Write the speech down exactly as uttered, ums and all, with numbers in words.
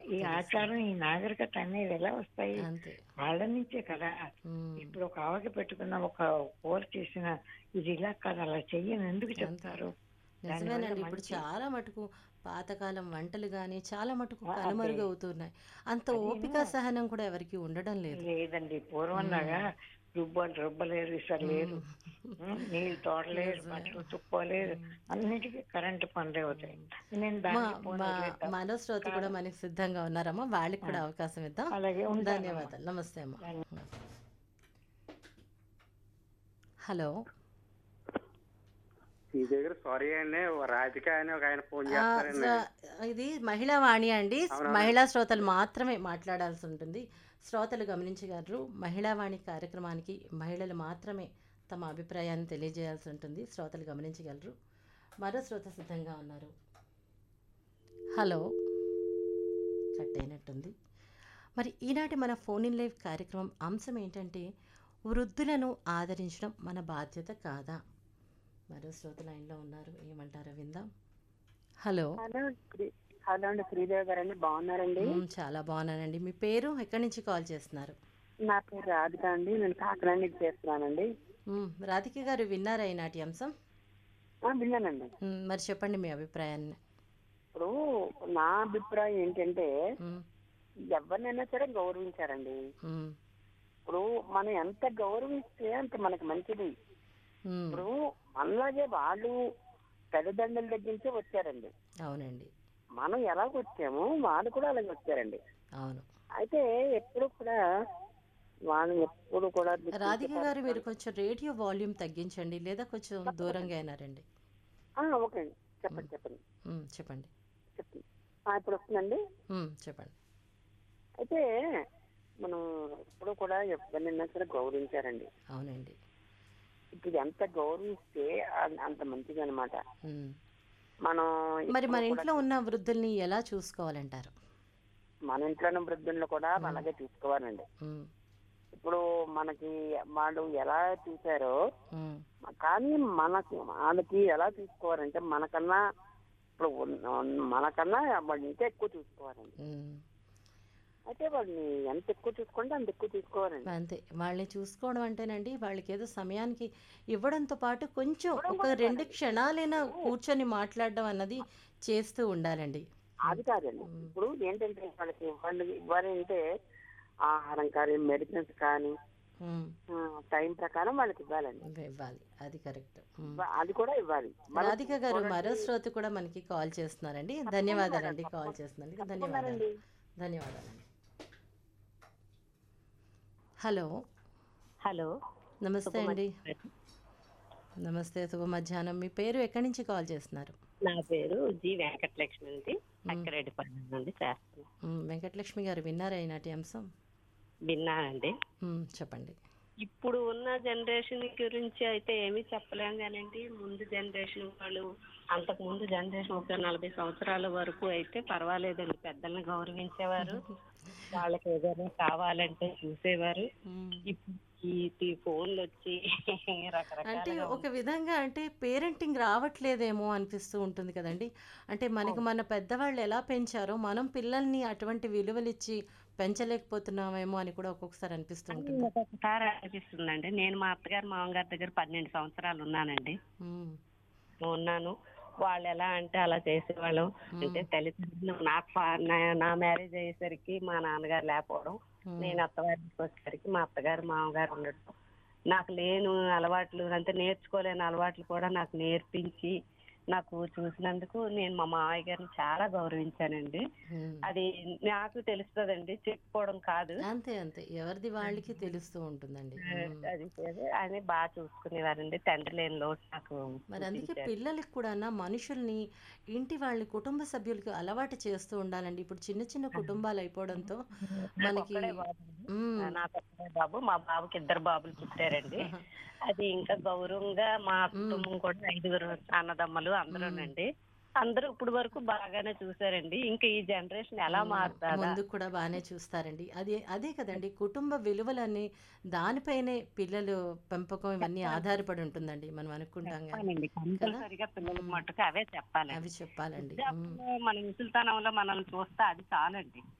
ఈ తెలుస్తుంది. ఆచారం, ఈ నాగరికత అనేది ఎలా వస్తాయి? అంతే. వాళ్ళ నుంచే కదా! హ్మ్. ఇప్పుడు ఒక ఆవకి పెట్టుకున్న ఒక కూర చేసిన ఇది ఇలా కాదు, అలా చెయ్యని ఎందుకు అంతే. చెప్తారు? దానివల్ల నిజమేనండి. ఇప్పుడు మంచి చాలా మటుకు పాతకాలం వంటలు గానీ, చాలా మటుకు ఆ! అదే. కనుమరుగవుతున్నాయి. అంత అదీను ఓపిక, సహనం కూడా ఎవరికీ ఉండడం లేదు. లేదండి. హ్మ్. పూర్వంలాగా రుబ్బలు రుబ్బలేరు, హ్మ్. విసరలేరు. హ్మ్. నీళ్ళు తోడలేరు, నిజమే. బట్టలు తుక్కోలేరు. హ్మ్. అన్నిటికి కరెంట్ పనులే అవుతాయి. హ్మ్. నేను మా దానికి పోనీ మా వదిలేద్దాం. మరో శ్రోత కా కూడా మనకి సిద్ధంగా ఉన్నారమ్మా. వాళ్ళకి ఆ! కూడా అవకాశం ఇద్దాం. అలాగే ఉంటానమ్మా. ధన్యవాదాలు. నమస్తే అమ్మ. ధన్య హ్మ్. హలో! మీ దగ్గర సారీ అండి. ఓ రాధిక అని ఒక ఆయన ఫోన్ ఆహ్, స చేస్తున్నారండి. ఇది మహిళా వాణి అండి. స్ అవునవునండి. మహిళా శ్రోతలు మాత్రమే మాట్లాడాల్సి ఉంటుంది. శ్రోతలు గమనించగలరు. మహిళా వాణి కార్యక్రమానికి మహిళలు మాత్రమే తమ అభిప్రాయాన్ని తెలియజేయాల్సి ఉంటుంది. శ్రోతలు గమనించగలరు. మరో శ్రోత సిద్ధంగా ఉన్నారు. హలో! కట్ అయినట్టుంది. మరి ఈనాటి మన ఫోన్ ఇన్ లైవ్ కార్యక్రమం అంశం ఏంటంటే, వృద్ధులను ఆదరించడం మన బాధ్యత కాదా? మరో శ్రోత లైన్‌లో ఉన్నారు. ఏమంటారో విందాం. హలో! హలో శ్రీ హలో అండి శ్రీదేవి గారండి బాగున్నారండి? హ్మ్. చాలా బాగున్నానండి. మీ పేరు? ఎక్కడి నుంచి కాల్ చేస్తున్నారు? నా పేరు రాధిక అండి. నేను కాకినాడ నుంచి చేస్తున్నానండి. హ్మ్. రాధిక గారు విన్నారా ఈనాటి అంశం? ఆ, విన్నానండి. హ్మ్. మరి చెప్పండి మీ అభిప్రాయాన్ని. ఇప్పుడు నా అభిప్రాయం ఏంటంటే హ్మ్. ఎవరినైనా సరే గౌరవించారండి. హ్మ్. ఇప్పుడు మనం ఎంత గౌరవిస్తే అంత మనకి మంచిది. హ్మ్. ఇప్పుడు మనలాగే వాళ్ళు తల్లిదండ్రుల దగ్గర నుంచే వచ్చారండి. అవునండి. మనం ఎలాగ వచ్చామో వాళ్ళు కూడా అలాగే వచ్చారండి. అవును. అయితే ఎప్పుడు కూడా వాళ్ళని ఎప్పుడు కూడా రాధిక గారు మీరు కించపరచడం. కొంచెం రేడియో వాల్యూమ్ తగ్గించండి. లేదా కొంచెం దూరంగా అయినా రండి. ఆ, ఓకే అండి. హ్మ్. చెప్పండి చెప్పండి హ్మ్. చెప్పండి. చెప్పండి ఆ, ఇప్పుడు వస్తుందండి. హ్మ్. చెప్పండి. అయితే మనం ఎప్పుడు కూడా ఎవరినైనా సరే గౌరవించారండి. అవునండి. ఇప్పుడు ఎంత గౌరవిస్తే అం- అంత మంచిది అనమాట. హ్మ్. మనం మరి ఎప్పుడు మన కూడా ఇంట్లో ఉన్న వృద్ధుల్ని ఎలా చూసుకోవాలంటారు? మన ఇంట్లోని వృద్ధులను కూడా హ్మ్. అలాగే చూసుకోవాలండి. హ్మ్. ఇప్పుడు మనకి వాళ్ళు ఎలా చూసారో హ్మ్. కానీ మనకి వాళ్ళకి ఎలా చూసుకోవాలంటే మనకన్నా ఇప్పుడు ఉన్న- మనకన్నా వాళ్ళు ఇంకా ఎక్కువ చూసుకోవాలండి. హ్మ్. అయితే వాళ్ళని ఎంత ఎక్కువ చూసుకుంటే అంత ఎక్కువ చూసుకోవాలండి. అంతే. వాళ్ళని చూసుకోవడం అంటేనండి, వాళ్ళకేదో సమయానికి ఇవ్వడంతో పాటు కొంచెం ఇవ్వడం ఒక కూడా రెండు కాదండి. క్షణాలైనా కూర్చొని మాట్లాడడం అన్నది చేస్తూ ఉండాలండి. హ్మ్. అది కాదండి. హ్మ్. ఇప్పుడు ఏంటంటే వాళ్ళకి ఇవ్వాలి ఇవ్వాలి అంటే ఆహారం కానీ మెడిసిన్స్ కానీ హ్మ్. ఆ, టైం ప్రకారం వాళ్ళకి ఇవ్వాలండి. ఇవ్వ ఇవ్వాలి. అది కరెక్ట్. హ్మ్. ఇవ్వ- అది కూడా ఇవ్వాలి. మనం రాధిక గారు మరో చూడండి. శ్రోత కూడా మనకి కాల్ చేస్తున్నారండి. తప్పకుండా మేడం, ధన్యవాదాలండి కాల్ తప్పకుండా చేసినందుకు. ధన్యవాదాలు. తప్పకుండానండి. ధన్యవాదాలండి. హలో! హలో. నమస్తే శుభ అండి. మధ్యాహ్నం. నమస్తే. శుభ మధ్యాహ్నం. మీ పేరు? ఎక్కడి నుంచి కాల్ చేస్తున్నారు? నా పేరు జి వెంకటలక్ష్మి అండి. హ్మ్. అక్కరెడ్డిపాలెం నుండి చేస్తున్నాను. హ్మ్. వెంకటలక్ష్మి గారు విన్నారా ఈనాటి అంశం? విన్నానండి. హ్మ్. చెప్పండి. ఇప్పుడు ఉన్న జనరేషన్ గురించి అయితే ఏమీ చెప్పలేం కానండి. ముందు జనరేషన్ వాళ్ళు, అంతకు ముందు జనరేషన్ ఒక నలభై సంవత్సరాల వరకు అయితే పర్వాలేదండి. పెద్దల్ని గౌరవించేవారు. వాళ్ళకి ఏదైనా కావాలంటే చూసేవారు. హ్మ్. ఇప్పుడు ఈ ఈ ఫోన్లు వచ్చి అంటే రకరకాలుగా ఒక విధంగా అంటే పేరెంటింగ్ రావట్లేదేమో అనిపిస్తూ ఉంటుంది కదండీ! అంటే మనకి మన పెద్దవాళ్ళు ఎలా పెంచారో మనం పిల్లల్ని అటువంటి విలువలిచ్చి పెంచలేకపోతున్నామేమో అని కూడా ఒక్కొక్కసారి అనిపిస్తూ అని ఉంటుంది. ఒక్కొక్కసారి అనిపిస్తుందండి. నేను మా అత్తగారు మామగారి దగ్గర పన్నెండు సంవత్సరాలు ఉన్నానండి. హ్మ్. ఉన్నాను. వాళ్ళు ఎలా అంటే అలా చేసేవాళ్ళు. అంటే హ్మ్. తల్లిదండ్రులు నాకు ఫా- నా నా మ్యారేజ్ అయ్యేసరికి మా నాన్నగారు లేకపోవడం, హ్మ్. నేను అత్తవారింటికి వచ్చేసరికి మా అత్తగారు మామగారు ఉండడం, నాకు లేను అలవాట్లు అంటే నేర్చుకోలేని అలవాట్లు కూడా నాకు నేర్పించి నాకు చూసినందుకు నేను మా మామయ్య గారిని చాలా గౌరవించానండి. హ్మ్. అది నాకు తెలుస్తుందండి, చెప్పుకోవడం కాదు. అంతే. అంతే. ఎవరిది వాళ్ళకి తెలుస్తూ ఉంటుందండి. ఆ, హ్మ్. అది అది ఆయన బాగా చూసుకునేవారండి. తండ్రి లేని లోటు నాకు మరి అందుకే చూపించారు. పిల్లలకి కూడానా మనుషుల్ని, ఇంటి వాళ్ళని, కుటుంబ సభ్యులకి అలవాటు చేస్తూ ఉండాలండి. ఇప్పుడు చిన్న చిన్న కుటుంబాలు అయిపోవడంతో నాకు మనకి ఒక్కడే బాబు. హ్మ్. నాకు ఒక్కడే బాబు. మా బాబుకి ఇద్దరు బాబులు పుట్టారండి. అది ఇంకా గౌరవంగా మా హ్మ్. కుటుంబం కూడా ఐదుగురు అన్నదమ్మలు హ్మ్. అందరూనండి. అందరూ ఇప్పుడు వరకు బాగానే చూసారండి. ఇంకా ఈ జనరేషన్ ఎలా హ్మ్. మారుతాదా? ముందుకు కూడా బానే చూస్తారండి. అదే అదే కదండీ కుటుంబ విలువలని దానిపైనే పిల్లలు పెంపకం ఇవన్నీ చెప్పాలి. ఆధారపడి ఉంటుందండి. మనం అనుకుంటాం గానీ. చెప్పాలండి. కదా! కంపల్సరిగా పిల్లలకి హ్మ్. మట్టుకు అవే చెప్పాలండి. అవి చెప్పాలండి. హ్మ్. వృద్ధాప్యంలో మన ముసలితనంలో మనల్ని చూస్తే అది చాలండి.